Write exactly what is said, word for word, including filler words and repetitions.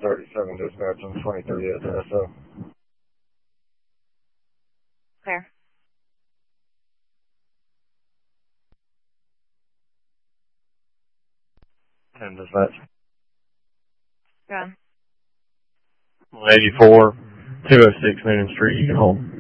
thirty-seven dispatch on twenty-three S S O. Clear. And dispatch. Go on. one eighty-four, two oh six Newton Street, you can hold.